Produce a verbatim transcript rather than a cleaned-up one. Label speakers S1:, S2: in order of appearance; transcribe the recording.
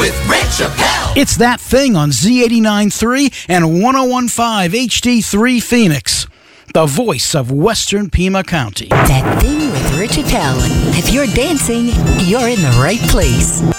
S1: with Rich Appel.
S2: It's That Thing on Z eighty-nine point three and one oh one point five H D three Phoenix, the voice of Western Pima County.
S3: That Thing with Rich Appel. If you're dancing, you're in the right place.